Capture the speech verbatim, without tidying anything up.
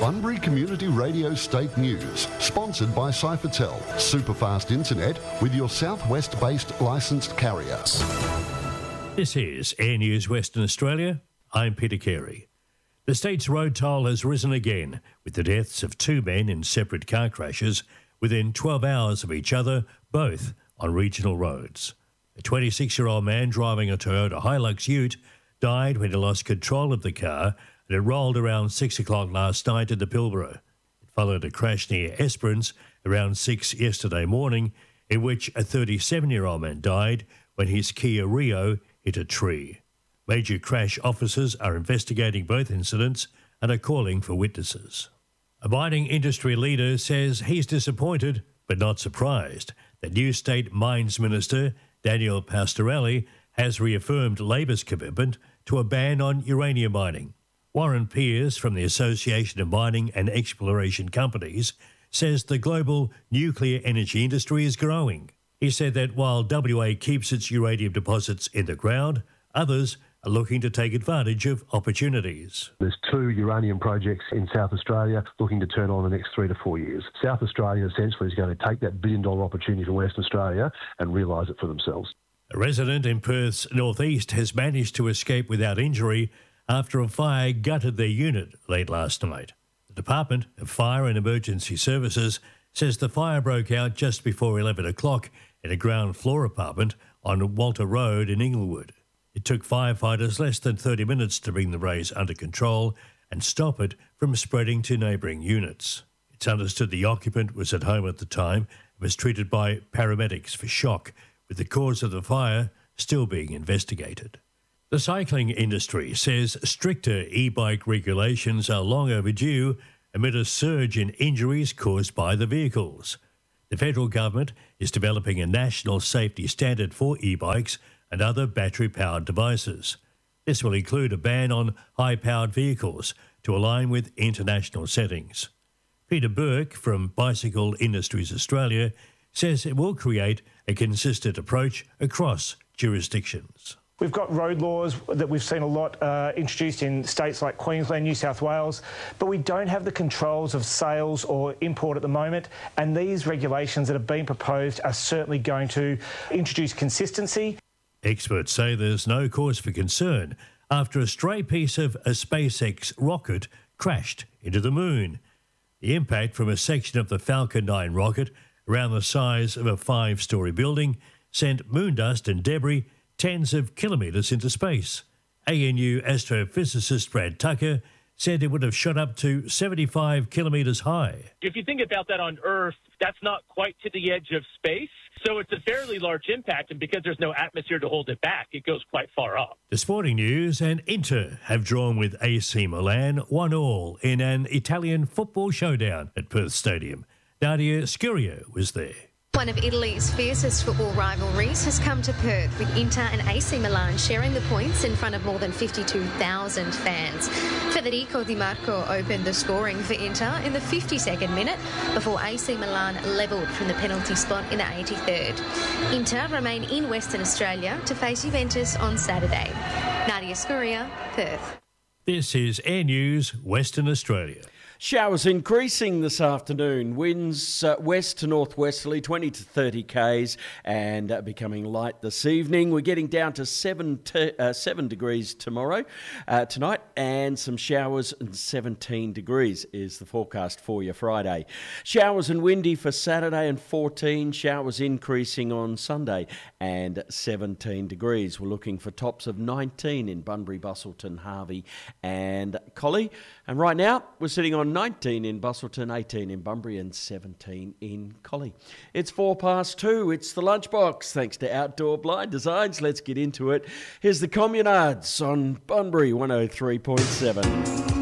Bunbury Community Radio State News, sponsored by Cyfertel, superfast internet with your southwest-based licensed carrier. This is Air News Western Australia. I'm Peter Carey. The state's road toll has risen again, with the deaths of two men in separate car crashes within twelve hours of each other, both on regional roads. A twenty-six-year-old man driving a Toyota Hilux Ute died when he lost control of the car and it rolled around six o'clock last night at the Pilbara. It followed a crash near Esperance around six yesterday morning, in which a thirty-seven-year-old man died when his Kia Rio hit a tree. Major crash officers are investigating both incidents and are calling for witnesses. A mining industry leader says he's disappointed but not surprised that new State Mines Minister Daniel Pastorelli has reaffirmed Labor's commitment to a ban on uranium mining. Warren Pearce from the Association of Mining and Exploration Companies says the global nuclear energy industry is growing. He said that while W A keeps its uranium deposits in the ground, others are looking to take advantage of opportunities. There's two uranium projects in South Australia looking to turn on in the next three to four years. South Australia essentially is going to take that billion dollar opportunity from Western Australia and realise it for themselves. A resident in Perth's northeast has managed to escape without injury after a fire gutted their unit late last night. The Department of Fire and Emergency Services says the fire broke out just before eleven o'clock in a ground floor apartment on Walter Road in Inglewood. It took firefighters less than thirty minutes to bring the blaze under control and stop it from spreading to neighbouring units. It's understood the occupant was at home at the time and was treated by paramedics for shock, with the cause of the fire still being investigated. The cycling industry says stricter e-bike regulations are long overdue amid a surge in injuries caused by the vehicles. The federal government is developing a national safety standard for e-bikes and other battery-powered devices. This will include a ban on high-powered vehicles to align with international settings. Peter Burke from Bicycle Industries Australia says it will create a consistent approach across jurisdictions. We've got road laws that we've seen a lot uh, introduced in states like Queensland, New South Wales, but we don't have the controls of sales or import at the moment, and these regulations that have been proposed are certainly going to introduce consistency. Experts say there's no cause for concern after a stray piece of a SpaceX rocket crashed into the moon. The impact from a section of the Falcon nine rocket around the size of a five-storey building sent moon dust and debris tens of kilometres into space. A N U astrophysicist Brad Tucker said it would have shot up to seventy-five kilometres high. If you think about that on Earth, that's not quite to the edge of space, so it's a fairly large impact, and because there's no atmosphere to hold it back, it goes quite far up. The sporting news and Inter have drawn with A C Milan one all in an Italian football showdown at Perth Stadium. Nadia Scurio was there. One of Italy's fiercest football rivalries has come to Perth, with Inter and A C Milan sharing the points in front of more than fifty-two thousand fans. Federico Di Marco opened the scoring for Inter in the fifty-second minute before A C Milan levelled from the penalty spot in the eighty-third. Inter remain in Western Australia to face Juventus on Saturday. Nadia Scuria, Perth. This is Air News Western Australia. Showers increasing this afternoon. Winds uh, west to northwesterly, twenty to thirty k's, and uh, becoming light this evening. We're getting down to seven, t- uh, seven degrees tomorrow, uh, tonight, and some showers, and seventeen degrees is the forecast for you Friday. Showers and windy for Saturday, and fourteen. Showers increasing on Sunday, and seventeen degrees. We're looking for tops of nineteen in Bunbury, Busselton, Harvey, and Collie. And right now, we're sitting on nineteen in Busselton, eighteen in Bunbury, and seventeen in Collie. It's four past two. It's the Lunchbox. Thanks to Outdoor Blind Designs. Let's get into it. Here's the Communards on Bunbury one oh three point seven.